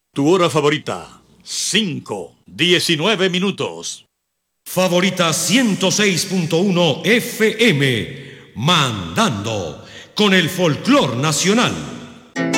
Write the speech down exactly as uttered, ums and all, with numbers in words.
Tu hora favorita, cinco, diecinueve minutos. Favorita ciento seis punto uno F M, mandando con el folclor nacional.